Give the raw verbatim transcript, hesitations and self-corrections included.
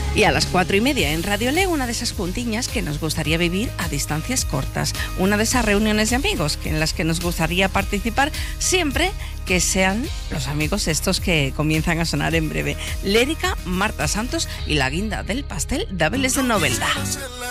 Y a las cuatro y media en Radio Le, una de esas juntiñas que nos gustaría vivir a distancias cortas. Una de esas reuniones de amigos que en las que nos gustaría participar siempre que sean los amigos estos que comienzan a sonar en breve. Lérica, Marta Santos y la guinda del pastel de Abeles de Novelda.